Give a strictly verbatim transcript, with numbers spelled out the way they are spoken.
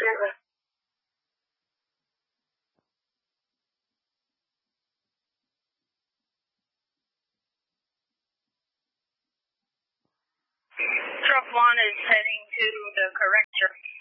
Truck one is heading to the correct church.